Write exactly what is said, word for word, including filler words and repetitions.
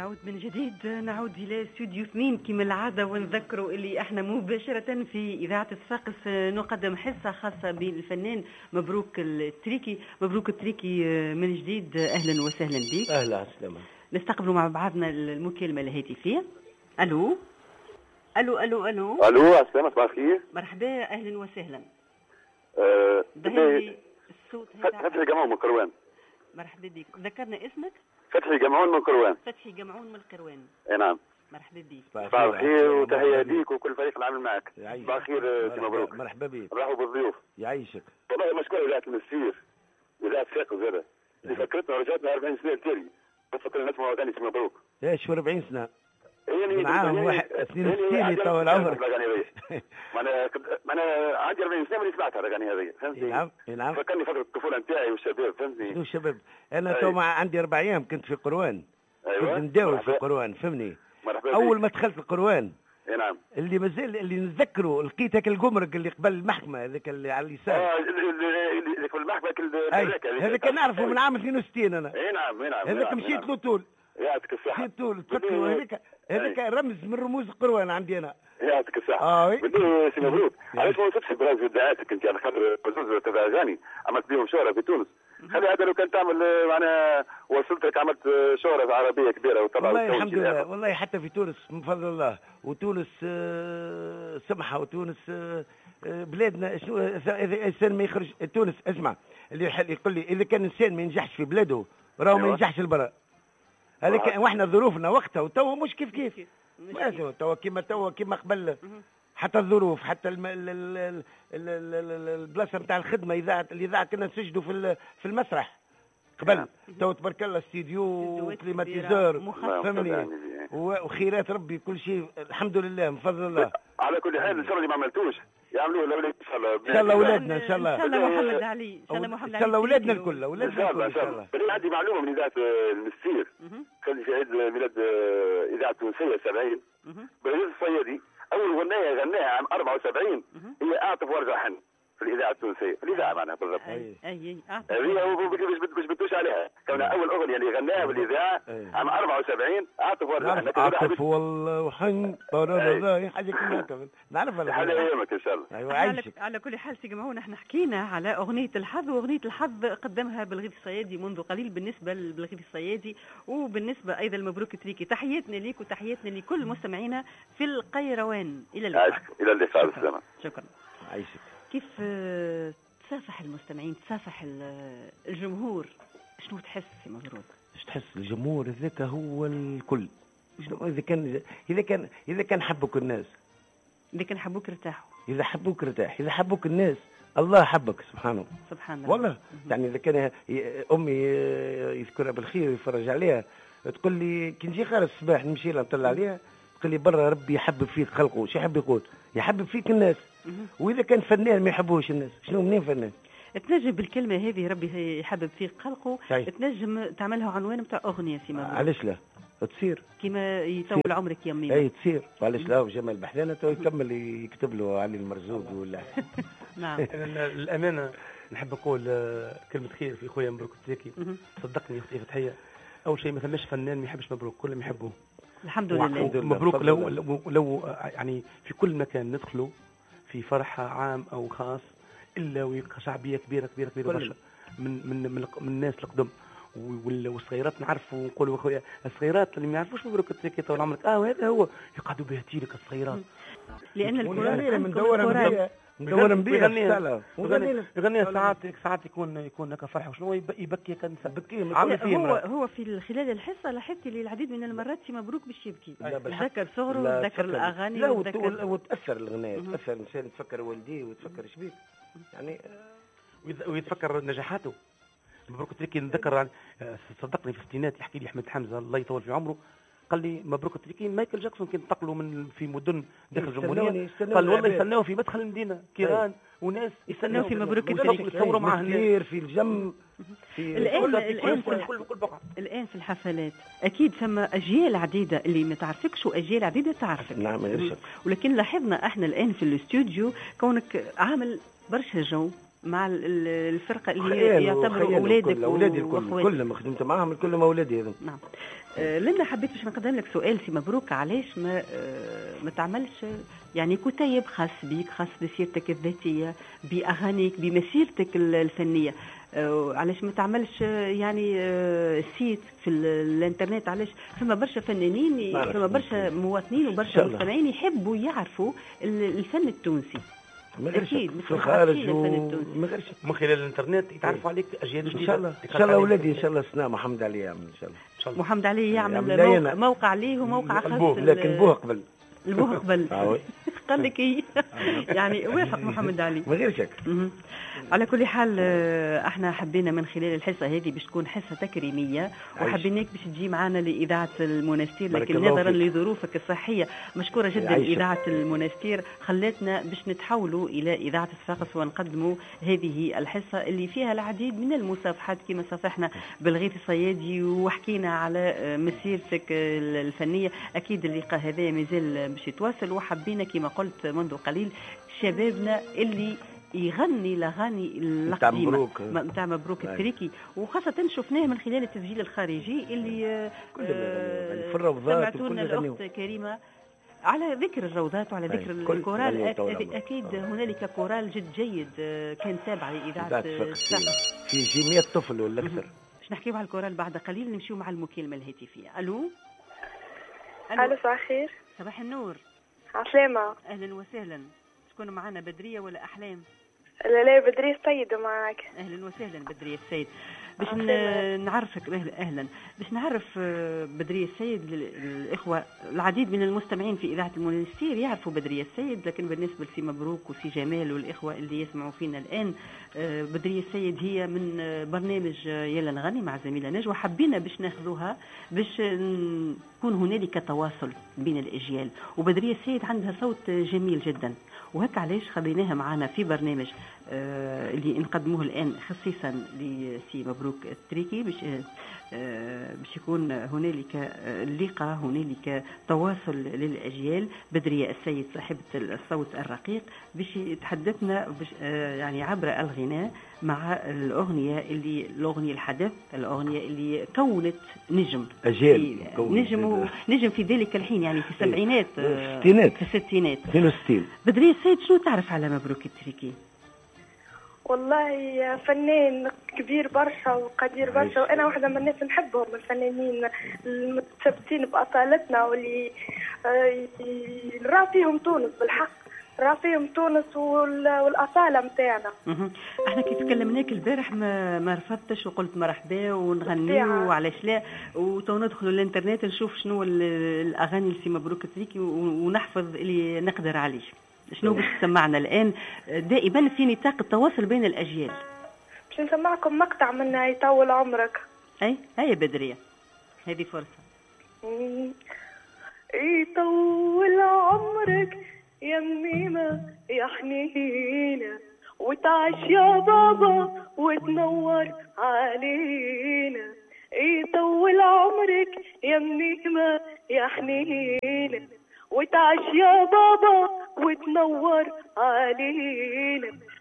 نعود من جديد، نعود إلى استوديو اثنين كما العادة، ونذكروا اللي احنا مباشرة في إذاعة الصفاقس نقدم حصة خاصة بالفنان مبروك التريكي. مبروك التريكي من جديد، أهلا وسهلا بك. أهلا السلامة. نستقبلوا مع بعضنا المكالمة الهاتفية. ألو ألو ألو ألو ألو السلامة، صباح الخير. مرحبا، أهلا وسهلا. أه ظهر الصوت فتحي جمعون من قروان. مرحبا بك، ذكرنا اسمك؟ فتحي جمعون من قروان. فتحي جمعون من القروان. اي نعم. مرحبا بك. صباح الخير وتحية ليك وكل فريق العمل معك. صباح الخير سي مبروك. مرحبا بك. مرحبا بالضيوف. يعيشك. والله مشكور إذاعة المسير وإذاعة ثاقب زادة اللي فكرتنا ورجعتنا أربعين سنة تالي. تفكر الناس ما ثاني سي مبروك. ايش أربعين سنة؟ يعني معاهم واحد اثنين وستين يطول عمرك. ما انا ما انا عندي أربعين سنه من سمعتها الاغاني هذه، فهمتني؟ نعم نعم. فكرني فتره الطفوله نتاعي والشباب، فهمتني؟ شنو الشباب؟ انا تو مع عندي اربع ايام كنت في قروان. أيوة. كنت نداول في قروان، فهمني؟ مرحبا. اول ما دخلت القروان اي نعم. اللي مازال اللي نتذكره لقيت هاك القمرق اللي قبل المحكمه، هذاك اللي على اليسار. اه اللي في المحكمه هذاك هذاك نعرفه من عام اثنين وستين انا. اي نعم اي نعم. هذاك مشيت له طول. يعطيك الصحة. مشيت طول تفكروا هذاك هذاك رمز من رموز القروان عندي انا. يعطيك الصحة. اه وي. بدي سي مبروك، علاش ما وصلتش براز ودعاتك انت على خاطر بزوز تبع اغاني عملت بهم شهرة في تونس. خلي هذا لو كان تعمل معناها وصلت لك عملت شهرة عربية كبيرة وطبعا. والله الحمد لله، والله حتى في تونس من فضل الله، وتونس آه سمحة، وتونس آه بلادنا شنو اذا الانسان ما يخرج تونس. اسمع اللي يقول لي اذا كان الانسان ما ينجحش في بلاده راهو ما ينجحش لبرا. هذيك واحنا ظروفنا وقتها وتوا مش كيف كيف. ما توا كيما توا كيما قبل، حتى الظروف حتى البلاصه نتاع الخدمه اذاعه الاذاعه كنا نسجلوا في في المسرح قبل. توا تبارك الله استديو وكليماتيزور، فهمني؟ وخيرات ربي كل شيء الحمد لله من فضل الله. على كل حال ان شاء الله اللي ما عملتوش يعملوه الاولاد ان شاء الله. ان شاء الله اولادنا ان شاء الله. ان شاء الله محمد علي، ان شاء الله محمد علي، ان شاء الله اولادنا الكل، اولادنا الكل ان شاء الله. انا عندي معلومه من اذاعه المسير، خلي في عيد ميلاد اذاعه التونسيه سبعين بريد الصيادي، اول غنايه غناها عام أربعة وسبعين هي اعطف وارجع حن في الاذاعه التونسيه، في الاذاعه معناها بالضبط. اي اي اعطف هي مش بتوش عليها، كونها اول اغنيه اللي غناها في الاذاعه عام أربعة وسبعين اعطف وارجع حن. اعطف والله وحن حاجه كما هكا نعرفها. على ايامك ان شاء الله. ايوه على, على كل حال سي جمعون، احنا حكينا على اغنيه الحظ، واغنيه الحظ قدمها بالغيث الصيادي منذ قليل بالنسبه للغيث الصيادي، وبالنسبه ايضا مبروك تريكي. تحياتنا ليك وتحياتنا لكل مستمعينا في القيروان. الى اللقاء. الى اللقاء بالسلامه. شكرا. عايشك. كيف تسافح المستمعين، تسافح الجمهور، شنو تحس في مبروك؟ ايش تحس؟ الجمهور هذاك هو الكل. شنو اذا كان اذا كان اذا كان حبك الناس، اذا كان حبوك ارتاحوا، اذا حبوك ارتاح، اذا حبوك الناس الله حبك سبحانه. سبحان الله. والله يعني اذا كان امي يذكرها بالخير ويفرج عليها تقول لي كي نجي خارج الصباح نمشي لها نطلع عليها تقول لي برا ربي يحبب فيك خلقه. شو يحب يقول؟ يحبب فيك الناس. واذا كان فنان ما يحبوش الناس، شنو منين فنان؟ تنجم بالكلمه هذه ربي يحبب فيك خلقه صحيح. تنجم تعملها عنوان نتاع اغنيه في مبروك. علاش لا؟ تصير كيما يطول عمرك يمي. اي تصير، علاش لا؟ وجمال بحذانه تو يكمل يكتب له علي المرزوق ولا. نعم. الامانه نحب نقول كلمه خير في خويا مبروك التريكي. صدقني اختي فتحيه، اول شيء ما ثماش فنان ما يحبش مبروك، كلهم يحبوه. الحمد لله. مبروك. لو, لو لو يعني في كل مكان ندخله في فرحه عام او خاص الا ويلقى شعبيه كبيره كبيره كبيره برشا من من من, من الناس القدم والصغيرات. نعرفوا ونقولوا خويا الصغيرات اللي ما يعرفوش مبروك التريكي طول عمرك اه هذا هو يقعدوا بيهتي لك الصغيرات. لان القران من دورهم ندور نبيع يغني يغني ساعات ساعات يكون يكون هكا فرحه وشنو يبكي كان يبكي. هو هو في خلال الحصه لاحظت لي العديد من المرات في مبروك باش يبكي، ذكر صغره ذكر الاغاني لا وتاثر الغناء، تاثر الانسان يتفكر والديه ويتفكر شبيك يعني ويتفكر نجاحاته. مبروك تريكي نذكر صدقني في الستينات يحكي لي احمد حمزه الله يطول في عمره، قال لي مبروك التريكي مايكل جاكسون كان انتقلوا من في مدن داخل الجمهوريه، قال والله يستناو في مدخل المدينه كيران وناس يستناو في مبروك التريكي يصوروا معاه الناس في الجم في الان الان في كل كل بقعه. الان في الحفلات اكيد ثم اجيال عديده اللي ما تعرفكش واجيال عديده تعرفك. نعم غير شك. ولكن لاحظنا احنا الان في الاستوديو كونك عامل برشا جو مع الفرقه اللي يعتبروا اولادك اولادي الكل كلهم خدمت معاهم كلهم اولادي هذو. نعم. آه لنا حبيت باش نقدم لك سؤال سي مبروك، علاش ما آه ما تعملش يعني كتيب خاص بيك، خاص بسيرتك الذاتيه، باغانيك، بمسيرتك الفنيه؟ آه علاش ما تعملش يعني آه سيت في الانترنت؟ علاش فما برشا فنانين، فما برشا مواطنين وبرشا مستمعين يحبوا يعرفوا الفن التونسي. اكيد في الخارج من خلال الانترنت يتعرفوا عليك اجيال جديده. ان شاء الله ان شاء الله اولادي ان شاء الله سنا محمد علي يعمل ان شاء الله. محمد علي يعمل موقع, موقع ليه وموقع خاص، لكن بوه قبل البوه قبل قال لك ايه يعني وافق محمد علي من غير شك. على كل حال احنا حبينا من خلال الحصه هذه باش تكون حصه تكريميه، وحبيناك باش تجي معنا لاذاعه المنستير، لكن نظرا لظروفك الصحيه مشكوره جدا اذاعه المنستير خلتنا باش نتحولوا الى اذاعه صفاقس ونقدموا هذه الحصه اللي فيها العديد من المصافحات كما صافحنا بالغيث الصيادي وحكينا على مسيرتك الفنيه. اكيد اللقاء هذا مازال باش يتواصل، وحبينا كما قلت منذ قليل شبابنا اللي يغني الاغاني القديمه نتاع مبروك التريكي، وخاصه شفناه من خلال التسجيل الخارجي اللي آه في الروضات سمعتونا الاخت كريمه على ذكر الروضات وعلى ذكر الكورال. اكيد هنالك كورال جد جيد كان تابع لاذاعه صفاقس في شي مية طفل ولا اكثر. باش نحكيو على الكورال بعد قليل، نمشيو مع المكالمه الهاتفيه. الو الو صباح الخير. صباح النور. عسلامة. اهلا وسهلا. شكون معنا، بدريه ولا احلام؟ لا لا بدريه السيد معك. اهلا وسهلا بدريه السيد. باش نعرفك اهلا باش نعرف بدريه السيد الاخوه العديد من المستمعين في اذاعه المنستير يعرفوا بدريه السيد، لكن بالنسبه لسي مبروك وسي جمال والاخوه اللي يسمعوا فينا الان، بدريه السيد هي من برنامج يلا نغني مع زميله نجوى، حبينا باش ناخذوها باش يكون هنالك تواصل بين الاجيال، وبدريه السيد عندها صوت جميل جدا، وهكا علاش خليناها معنا في برنامج آه اللي نقدموه الان خصيصا لسي مبروك التريكي باش آه باش يكون هنالك آه اللقاء، هنالك تواصل للاجيال. بدريه السيد صاحبه الصوت الرقيق باش تحدثنا باش آه يعني عبر الغناء مع الاغنيه اللي الاغنيه الحدث، الاغنيه اللي كونت نجم اجيال نجم نجم في ذلك الحين يعني في السبعينات آه الستينات في الستينات اثنين وستين. بدريه السيد شنو تعرف على مبروك التريكي؟ والله فنان كبير برشا وقدير برشا، وانا واحده من الناس نحبهم الفنانين المتثبتين باصالتنا واللي راه فيهم تونس بالحق، راه فيهم تونس والاصاله نتاعنا. احنا كي تكلمناك البارح ما ما رفضتش وقلت مرحبا ونغنيو وعلاش لا، وتو ندخلوا الانترنت نشوف شنو الاغاني اللي سي مبروك التريكي ونحفظ اللي نقدر عليه. شنو باش تسمعنا الآن دائما في نطاق التواصل بين الأجيال؟ باش نسمعكم مقطع من يطول عمرك. أي هيا بدرية هذه فرصة. يطول عمرك يا منيمة يا حنينة، وتعيش يا بابا وتنور علينا. يطول عمرك يا منيمة يا حنينة، وتعيش يا بابا وتنور علينا.